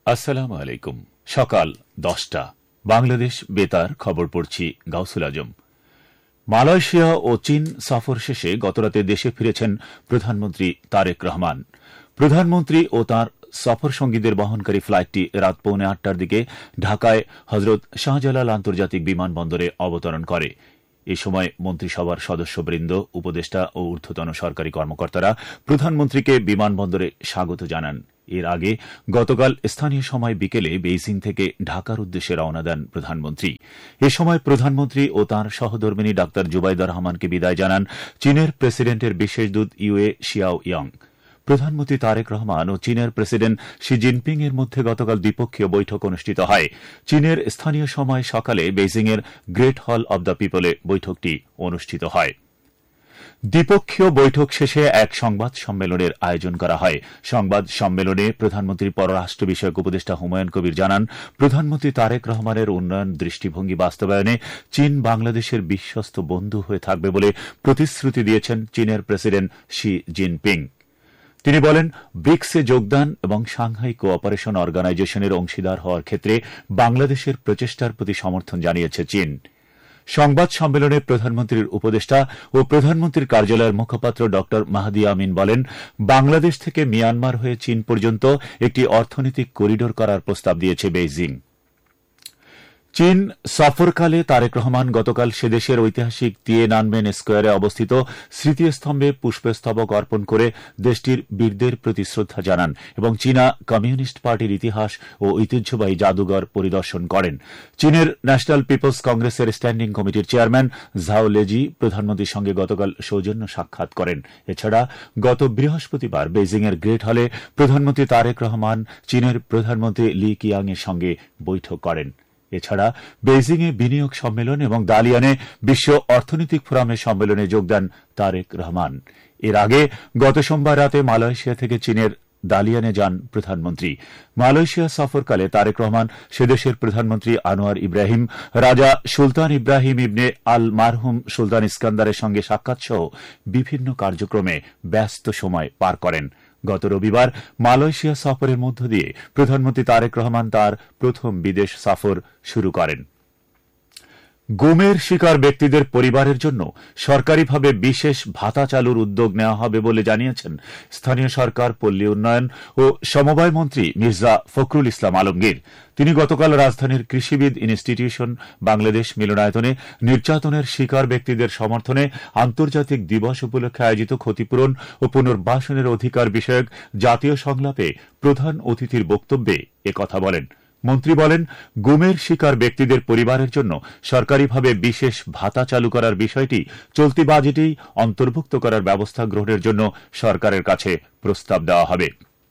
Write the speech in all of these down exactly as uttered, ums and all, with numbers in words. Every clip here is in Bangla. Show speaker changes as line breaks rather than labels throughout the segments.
আসসালামু আলাইকুম। সকাল দশটা বাংলাদেশ বেতার খবর পড়ছি গাউসুল আজম। মালয়েশিয়া ও চীন সফর শেষে গতরাতে দেশে ফিরেছেন প্রধানমন্ত্রী তারেক রহমান। প্রধানমন্ত্রী ও তাঁর সফর সঙ্গীদের বহনকারী ফ্লাইটটি রাত পৌনে আটটার দিকে ঢাকায় হজরত শাহজালাল আন্তর্জাতিক বিমানবন্দরে অবতরণ করে। এ সময় মন্ত্রিসভার সদস্যবৃন্দ, উপদেষ্টা ও ঊর্ধ্বতন সরকারি কর্মকর্তারা প্রধানমন্ত্রীকে বিমানবন্দরে স্বাগত জানান। এর আগে গতকাল স্থানীয় সময় বিকেলে বেইজিং থেকে ঢাকার উদ্দেশ্যে রওনা দেন প্রধানমন্ত্রী। এ সময় প্রধানমন্ত্রী ও তাঁর সহধর্মিণী ডাক্তার জুবাইদা রহমানকে বিদায় জানান চীনের প্রেসিডেন্টের বিশেষ দূত ইউএ শিয়াও ইয়াং। প্রধানমন্ত্রী তারেক রহমান ও চীনের প্রেসিডেন্ট শি জিনপিং এর মধ্যে গতকাল দ্বিপক্ষীয় বৈঠক অনুষ্ঠিত হয়। চীনের স্থানীয় সময় সকালে বেইজিংয়ের গ্রেট হল অব দ্য পিপলে বৈঠকটি অনুষ্ঠিত হয়। দ্বিপক্ষীয় বৈঠক শেষে এক সংবাদ সম্মেলনের আয়োজন করা হয়। সংবাদ সম্মেলনে প্রধানমন্ত্রীর পররাষ্ট্র বিষয়ক উপদেষ্টা হুমায়ুন কবির জানান, প্রধানমন্ত্রী তারেক রহমানের উন্নয়ন দৃষ্টিভঙ্গি বাস্তবায়নে চীন বাংলাদেশের বিশ্বস্ত বন্ধু হয়ে থাকবে বলে প্রতিশ্রুতি দিয়েছেন চীনের প্রেসিডেন্ট শি জিনপিং। তিনি বলেন, ব্রিক্সে যোগদান এবং সাংহাই কোঅপারেশন অর্গানাইজেশনের অংশীদার হওয়ার ক্ষেত্রে বাংলাদেশের প্রচেষ্টার প্রতি সমর্থন জানিয়েছে চীন। সংবাদ সম্মেলনে প্রধানমন্ত্রীর উপদেষ্টা ও প্রধানমন্ত্রীর কার্যালয়ের মুখপাত্র ড মাহদি আমিন বলেন, বাংলাদেশ থেকে মিয়ানমার হয়ে চীন পর্যন্ত একটি অর্থনৈতিক করিডোর করার প্রস্তাব দিয়েছে বেইজিং। চীন সফরকালে তারেক রহমান গতকাল সেদেশের ঐতিহাসিক তিয়েনানমেন স্কোয়ারে অবস্থিত স্মৃতিস্তম্ভে পুষ্পস্তবক অর্পণ করে দেশটির বীরদের প্রতি শ্রদ্ধা জানান এবং চীনা কমিউনিস্ট পার্টির ইতিহাস ও ঐতিহ্যবাহী জাদুঘর পরিদর্শন করেন। চীনের ন্যাশনাল পিপলস কংগ্রেসের স্ট্যান্ডিং কমিটির চেয়ারম্যান ঝাও লেজি প্রধানমন্ত্রীর সঙ্গে গতকাল সৌজন্য সাক্ষাৎ করেন। এছাড়া গত বৃহস্পতিবার বেইজিংয়ের গ্রেট হলে প্রধানমন্ত্রী তারেক রহমান চীনের প্রধানমন্ত্রী লি কিয়াং এর সঙ্গে বৈঠক করেন। এছাড়া বেইজিংয়ে বিনিয়োগ সম্মেলন এবং দালিয়ানে বিশ্ব অর্থনৈতিক ফোরামের সম্মেলনে যোগ দেন তারেক রহমান। এর আগে গত সোমবার রাতে মালয়েশিয়া থেকে চীনের দালিয়ানে যান প্রধানমন্ত্রী। মালয়েশিয়া সফরকালে তারেক রহমান সেদেশের প্রধানমন্ত্রী আনোয়ার ইব্রাহিম, রাজা সুলতান ইব্রাহিম ইবনে আল মারহুম সুলতান ইস্কান্দারের সঙ্গে সাক্ষাৎ সহ বিভিন্ন কার্যক্রমে ব্যস্ত সময় পার করেন। গত রবিবার মালয়েশিয়া সফরের মধ্য দিয়ে প্রধানমন্ত্রী তারেক রহমান তার প্রথম বিদেশ সফর শুরু করেন। গুমের শিকার ব্যক্তিদের পরিবারের জন্য সরকারিভাবে বিশেষ ভাতা চালুর উদ্যোগ নেওয়া হবে বলে জানিয়েছেন স্থানীয় সরকার, পল্লী উন্নয়ন ও সমবায় মন্ত্রী মির্জা ফখরুল ইসলাম আলমগীর। তিনি গতকাল রাজধানীর কৃষিবিদ ইনস্টিটিউশন বাংলাদেশ মিলনায়তনে নির্যাতনের শিকার ব্যক্তিদের সমর্থনে আন্তর্জাতিক দিবস উপলক্ষে আয়োজিত ক্ষতিপূরণ ও পুনর্বাসনের অধিকার বিষয়ক জাতীয় সংলাপে প্রধান অতিথির বক্তব্যে একথা বলেন। মন্ত্রী বলেন, গুমের শিকার ব্যক্তিদের পরিবারের জন্য সরকারিভাবে বিশেষ ভাতা চালু করার বিষয়টি চলতি বাজেটেই অন্তর্ভুক্ত করার ব্যবস্থা গ্রহণের জন্য সরকারের কাছে প্রস্তাব দেওয়া হবে।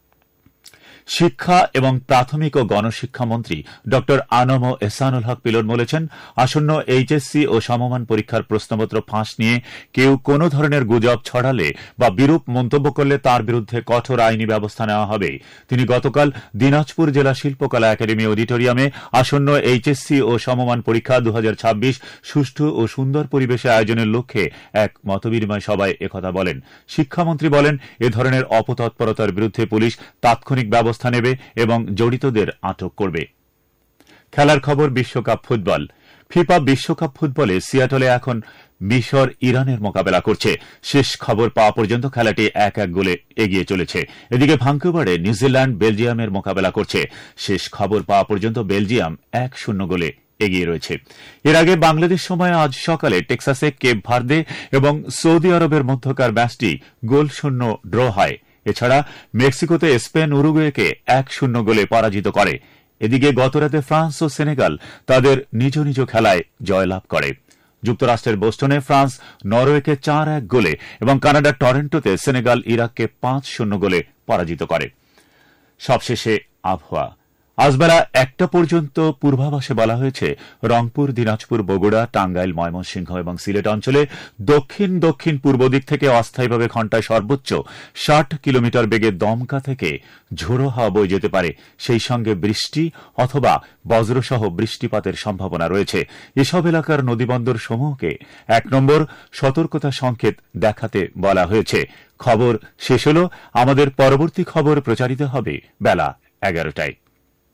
শিক্ষা এবং প্রাথমিক ও গণশিক্ষামন্ত্রী ড আনম এহসানুল হক পিলন বলেছেন, আসন্ন এইচএসসি ও সমমান পরীক্ষার প্রশ্নপত্র ফাঁস নিয়ে কেউ কোনো ধরনের গুজব ছড়ালে বা বিরূপ মন্তব্য করলে তার বিরুদ্ধে কঠোর আইনি ব্যবস্থা নেওয়া হবে। তিনি গতকাল দিনাজপুর জেলা শিল্পকলা একাডেমি অডিটোরিয়ামে আসন্ন এইচএসসি ও সমমান পরীক্ষা দু হাজার ছাব্বিশ সুষ্ঠু ও সুন্দর পরিবেশে আয়োজনের লক্ষ্যে এক মতবিনিময় সভায় একথা বলেন। শিক্ষামন্ত্রী বলেন, এ ধরনের অপতৎপরতার বিরুদ্ধে পুলিশ তাৎক্ষণিক ব্যবস্থা নেবে এবং জড়িতদের আটক করবে। খেলার খবর, বিশ্বকাপ ফুটবল। ফিফা বিশ্বকাপ ফুটবলে সিয়াটলে এখন মিশর ইরানের মোকাবেলা করছে। শেষ খবর পাওয়া পর্যন্ত খেলাটি এক এক গোলে এগিয়ে চলেছে। এদিকে ভাঙ্কুভারে নিউজিল্যান্ড বেলজিয়ামের মোকাবেলা করছে। শেষ খবর পাওয়া পর্যন্ত বেলজিয়াম এক শূন্য গোলে এগিয়ে রয়েছে। এর আগে বাংলাদেশ সময় আজ সকালে টেক্সাসে কেপ ভার্দে এবং সৌদি আরবের মধ্যকার ম্যাচটি গোল শূন্য ড্র হয়। এছাড়া মেক্সিকোতে স্পেন উরুগুয়েকে এক শূন্য গোলে পরাজিত করে। এদিকে গতরাতে ফ্রান্স ও সেনেগাল তাদের নিজ নিজ খেলায় জয়লাভ করে। যুক্তরাষ্ট্রের বোস্টনে ফ্রান্স নরওয়েকে চার এক গোলে এবং কানাডার টরেন্টোতে সেনেগাল ইরাককে পাঁচ শূন্য গোলে পরাজিত করে। সবশেষে আবহাওয়া। আজ বেলা একটা পর্যন্ত পূর্বাভাসে বলা হয়েছে, রংপুর, দিনাজপুর, বগুড়া, টাঙ্গাইল, ময়মনসিংহ এবং সিলেট অঞ্চলে দক্ষিণ দক্ষিণ পূর্ব দিক থেকে অস্থায়ীভাবে ঘণ্টায় সর্বোচ্চ ষাট কিলোমিটার বেগে দমকা থেকে ঝোড়ো হাওয়া বয়ে যেতে পারে। সেই সঙ্গে বৃষ্টি অথবা বজ্রসহ বৃষ্টিপাতের সম্ভাবনা রয়েছে। এসব এলাকার নদীবন্দর সমূহকে এক নম্বর সতর্কতা সংকেত দেখাতে বলা হয়েছে। খবর শেষ হল। আমাদের পরবর্তী খবর প্রচারিত হবে বেলা এগারোটায়।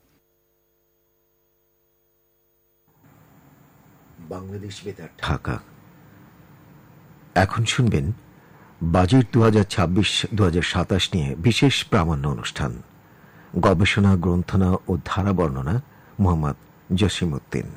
বাংলাদেশ বেতার, ঢাকা। এখন শুনবেন বাজেট দু হাজার ছাব্বিশ দু হাজার সাতাশ নিয়ে বিশেষ প্রামাণ্য অনুষ্ঠান। গবেষণা, গ্রন্থনা ও ধারা বর্ণনা মোহাম্মদ জসিমউদ্দিন।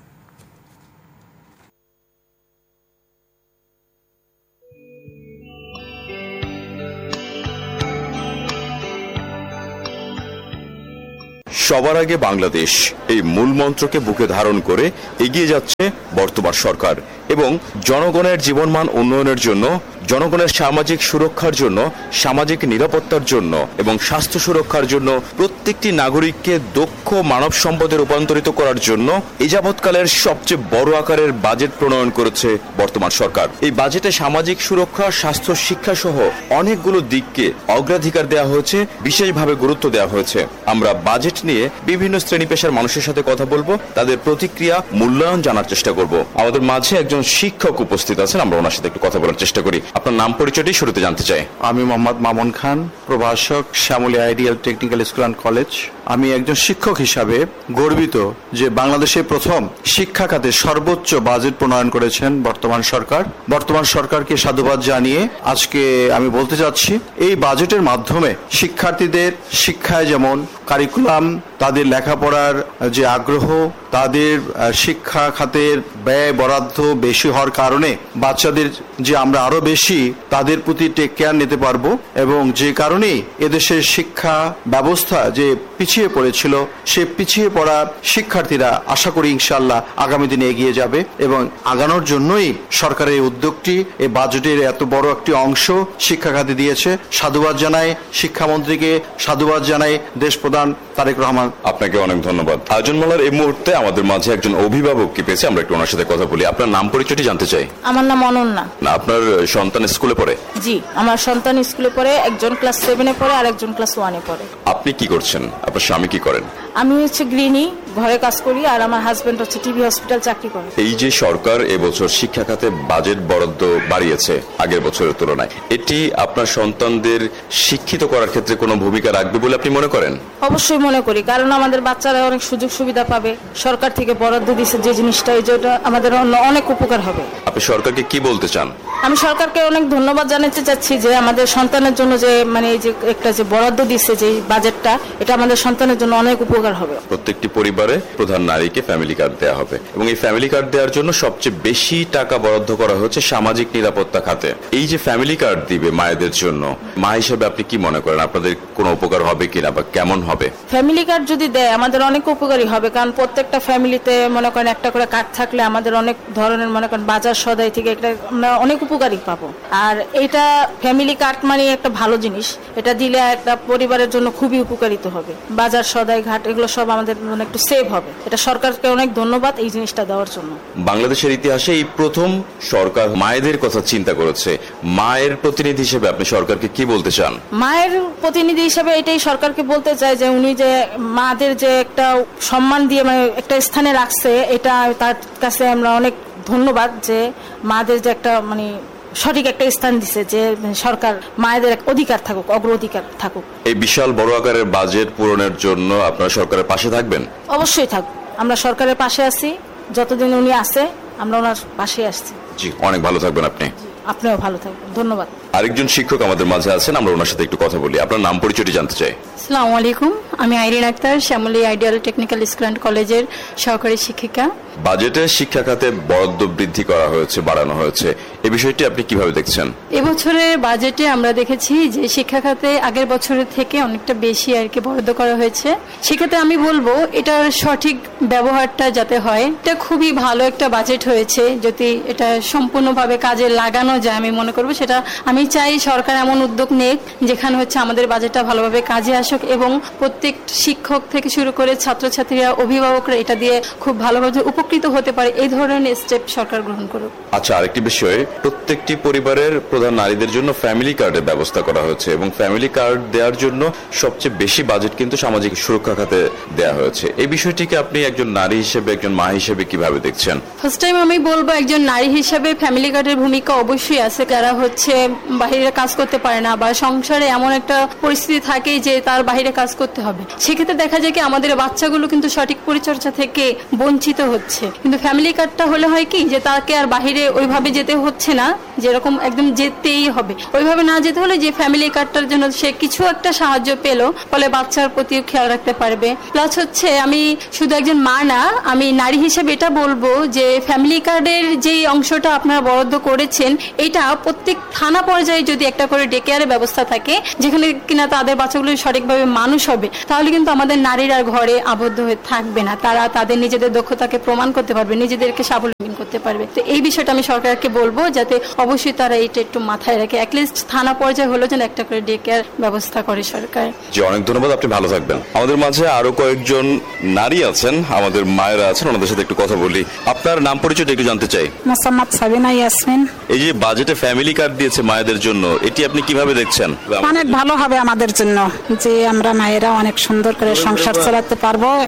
সবার আগে বাংলাদেশ, এই মূল মন্ত্রকে বুকে ধারণ করে এগিয়ে যাচ্ছে বর্তমান সরকার এবং জনগণের জীবনমান উন্নয়নের জন্য, জনগণের সামাজিক সুরক্ষার জন্য, সামাজিক নিরাপত্তার জন্য এবং স্বাস্থ্য সুরক্ষার জন্য প্রত্যেকটি নাগরিককে দক্ষ মানব সম্পদে রূপান্তরিত করার জন্য এই যাবৎকালের সবচেয়ে বড় আকারের বাজেট প্রণয়ন করেছে বর্তমান সরকার। এই বাজেটে সামাজিক সুরক্ষা, স্বাস্থ্য, শিক্ষা সহ অনেকগুলো দিককে অগ্রাধিকার দেওয়া হয়েছে, বিশেষভাবে গুরুত্ব দেওয়া হয়েছে। আমরা বাজেট নিয়ে বিভিন্ন শ্রেণী পেশার মানুষের সাথে কথা বলবো, তাদের প্রতিক্রিয়া, মূল্যায়ন জানার চেষ্টা করব। আমাদের মাঝে একজন শিক্ষক উপস্থিত আছেন, আমরা ওনার সাথে একটু কথা বলার চেষ্টা করি। আপনার নাম পরিচয়টি শুরুতে জানতে চাই।
আমি মোহাম্মদ মামুন খান, প্রভাষক, Shyamoli ideal technical school and college. আমি একজন শিক্ষক হিসাবে গর্বিত যে বাংলাদেশে প্রথম শিক্ষা খাতে সর্বোচ্চ বাজেট প্রণয়ন করেছেন বর্তমান সরকার। বর্তমান সরকারকে সাধুবাদ জানিয়ে আজকে আমি বলতে চাচ্ছি, এই বাজেটের মাধ্যমে শিক্ষার্থীদের শিক্ষায় যেমন কারিকুলাম, তাদের লেখাপড়ার যে আগ্রহ, তাদের শিক্ষা খাতের ব্যয় বরাদ্দ বেশি হওয়ার কারণে বাচ্চাদের যে আমরা আরো বেশি তাদের প্রতি টেক কেয়ার নিতে পারবো এবং যে কারণে এদেশের শিক্ষা ব্যবস্থা যে পিছিয়ে পড়েছিল, সে পিছিয়ে পড়া শিক্ষার্থীরা আশা করি ইনশাআল্লাহ আগামী দিনে এগিয়ে যাবে এবং আগানোর জন্যই সরকারের এই উদ্যোগটি, এই বাজেটের এত বড় একটি অংশ শিক্ষা খাতে দিয়েছে। সাধুবাদ জানাই শিক্ষামন্ত্রীকে, সাধুবাদ জানাই দেশ প্রধান তারেক রহমান।
আপনাকে অনেক ধন্যবাদ। আয়োজনমালার এই মুহূর্তে আমাদের মাঝে একজন অভিভাবককে পেয়েছে, আমরা একটু ওনার সাথে কথা বলি। আপনার নাম পরিচয়টি জানতে চাই।
আমার নাম অনন্যা।
না, আপনার সন্তান স্কুলে পড়ে?
জি, আমার সন্তান স্কুলে পড়ে, একজন ক্লাস সেভেনে পড়ে আর একজন ক্লাস ওয়ানে পড়ে।
আপনি কি করছেন? আপনার স্বামী কি করেন?
আমি হচ্ছে গৃহিণী, ঘরে কাজ করি, আর আমার হাজবেন্ড হচ্ছে টিভি হসপিটাল চাকরি করে।
এই যে সরকার এবছর শিক্ষা খাতে বাজেট বরাদ্দ বাড়িয়েছে আগের বছরের তুলনায়, এটি আপনার সন্তানদের শিক্ষিত করার ক্ষেত্রে কোনো ভূমিকা রাখবে বলে আপনি মনে করেন?
অবশ্যই মনে করি, কারণ আমাদের বাচ্চারা অনেক সুযোগ সুবিধা পাবে। সরকার থেকে বরাদ্দ দিচ্ছে যে জিনিসটা, এই যেটা আমাদের অনেক উপকার হবে।
আপনি সরকারকে কি বলতে চান?
আমি সরকারকে অনেক ধন্যবাদ জানাতে চাচ্ছি যে আমাদের সন্তানের জন্য যে মানে এই যে একটা যে বরাদ্দ দিচ্ছে যে বাজেটটা, এটা আমাদের সন্তানের জন্য অনেক উপকার হবে।
প্রত্যেকটি পরিবারে প্রধান নারীকে ফ্যামিলি কার্ড দেওয়া হবে এবং এই ফ্যামিলি কার্ড দেওয়ার জন্য সবচেয়ে বেশি টাকা বরাদ্দ করা হচ্ছে সামাজিক নিরাপত্তা খাতে। এই যে ফ্যামিলি কার্ড দিবে মায়েদের জন্য, মা হিসেবে আপনি কি মনে করেন আপনাদের কোনো উপকার হবে কিনা বা কেমন হবে?
ফ্যামিলি কার্ড যদি দেয় আমাদের অনেক উপকারী হবে, কারণ প্রত্যেকটা ফ্যামিলিতে মনে করেন একটা করে কার্ড থাকলে আমাদের অনেক ধরনের মনে করেন বাজার সদাই থেকে একটা আমরা অনেক উপকারী পাবো। আর এটা ফ্যামিলি কার্ড মানে একটা ভালো জিনিস, এটা দিলে একটা পরিবারের জন্য খুবই উপকারিত হবে। বাজার সদাই ঘাট এগুলো সব আমাদের মানে একটু সেভ হবে। এটা সরকারকে অনেক ধন্যবাদ এই জিনিসটা দেওয়ার জন্য।
বাংলাদেশের ইতিহাসে এই প্রথম সরকার মায়েদের কথা চিন্তা করেছে। মায়ের প্রতিনিধি হিসেবে আপনি সরকারকে কি বলতে চান?
মায়ের প্রতিনিধি হিসেবে এটাই সরকারকে বলতে চাই যে উনি যে মাদের যে একটা সম্মান দিয়ে মানে একটা স্থানে রাখছে, এটা তার কাছে আমরা অনেক ধন্যবাদ যে মাদের যে একটা মানে সঠিক একটা স্থান দিচ্ছে, যে সরকার মায়েদের অধিকার থাকুক, অগ্রাধিকার থাকুক।
এই বিশাল বড় আকারের বাজেট পূরণের জন্য আপনারা সরকারের পাশে থাকবেন?
অবশ্যই থাকবো, আমরা সরকারের পাশে আছি, যতদিন উনি আছে আমরা ওনার পাশে আসছি।
জি, অনেক ভালো থাকবেন আপনি।
আপনিও ভালো থাকবেন, ধন্যবাদ।
আরেকজন শিক্ষক আমাদের মাঝে আছেন, আমরা ওনার সাথে একটু কথা বলি। আপনার নাম পরিচয়টি জানতে চাই।
আসসালামু আলাইকুম, আমি Irin Akter, Shyamoli ideal technical school and কলেজের সহকারী শিক্ষিকা।
বাজেটে শিক্ষা খাতে বরাদ্দ বৃদ্ধি করা হয়েছে, বাড়ানো হয়েছে, এই বিষয়টি আপনি কিভাবে দেখছেন?
এবছরের বাজেটে আমরা দেখেছি যে শিক্ষা খাতে আগের বছরের থেকে অনেকটা বেশি আর কি বরাদ্দ করা হয়েছে। সেক্ষেত্রে আমি বলবো এটার সঠিক ব্যবহারটা যাতে হয়। এটা খুবই ভালো একটা বাজেট হয়েছে, যদি এটা সম্পূর্ণভাবে কাজে লাগানো যায় আমি মনে করবো সেটা। আমি চাই সরকার এমন উদ্যোগ নেক যেখানে হচ্ছে আমাদের বাজেটটা ভালোভাবে কাজে আসুক এবং প্রত্যেক শিক্ষক থেকে শুরু করে ছাত্রছাত্রীরা, অভিভাবকরা এটা দিয়ে খুব ভালোভাবে উপকৃত হতে পারে, এই ধরনের স্টেপ সরকার গ্রহণ করুক।
আচ্ছা, আরেকটি বিষয়, প্রত্যেকটি পরিবারের প্রধান নারীদের জন্য ফ্যামিলি কার্ডের ব্যবস্থা করা হয়েছে এবং ফ্যামিলি কার্ড দেওয়ার জন্য সবচেয়ে বেশি বাজেট কিন্তু সামাজিক সুরক্ষা খাতে দেওয়া হয়েছে। এই বিষয়টিকে আপনি একজন নারী হিসেবে, একজন মা হিসেবে কিভাবে দেখছেন?
ফার্স্ট টাইম আমি বলবো একজন নারী হিসেবে ফ্যামিলি কার্ডের ভূমিকা অবশ্যই আছে। যারা হচ্ছে বাইরে কাজ করতে পারে না, বা সংসারে এমন একটা পরিস্থিতি থাকে যে তার বাইরে কাজ করতে হবে, সেক্ষেত্রে দেখা যায় কি আমাদের বাচ্চাগুলো কিন্তু সঠিক পরিচর্যা থেকে বঞ্চিত হচ্ছে। কিন্তু ফ্যামিলি কার্ডটা হলে হয় কি যে তাকে আর বাহিরে ওইভাবে যেতে হচ্ছে না, যেরকম একদম যেতেই হবে ওইভাবে না যেতে হলে যে ফ্যামিলি কার্ডটার জন্য সে কিছু একটা সাহায্য পেলো, ফলে বাচ্চার প্রতিও খেয়াল রাখতে পারবে। প্লাস হচ্ছে আমি শুধু একজন মা না, আমি নারী হিসেবে এটা বলবো যে ফ্যামিলি কার্ডের যে অংশটা আপনারা বরাদ্দ করেছেন, এটা প্রত্যেক থানা পর্যায়ে যদি একটা করে ডে কেয়ারের ব্যবস্থা থাকে, যেখানে কিনা তাদের বাচ্চাগুলো সঠিকভাবে মানুষ হবে, তাহলে কিন্তু আমাদের নারীরা ঘরে আবদ্ধ হয়ে থাকবে না, তারা তাদের নিজেদের দক্ষতাকে প্রমাণ করতে পারবে, নিজেদেরকে স্বাবলম্বী করতে পারবে। তো এই বিষয়টা আমি সরকারকে বলবো যাতে অবশ্যই তারা এটা একটু মাথায় রাখে, অ্যাটলিস্ট থানা পর্যায়ে হলো যেন একটা করে ডে কেয়ার ব্যবস্থা করে সরকার।
জি, অনেক ধন্যবাদ, আপনি ভালো থাকবেন। আমাদের মাঝে আরো কয়েকজন নারী আছেন, আমাদের মায়েরা আছেন, ওনাদের সাথে একটু কথা বলি। আপনার নাম পরিচয়টা একটু জানতে চাই।
মোসাম্মদ সাবিনা ইয়াসমিন।
এই যে বাজেটে ফ্যামিলি কার্ড দিয়েছে মায়েদের জন্য, এটি আপনি কিভাবে দেখছেন?
অনেক ভালো হবে আমাদের জন্য, যে আমরা মায়েরা অনেক সুন্দর করে সংসার চালাতে পারবো।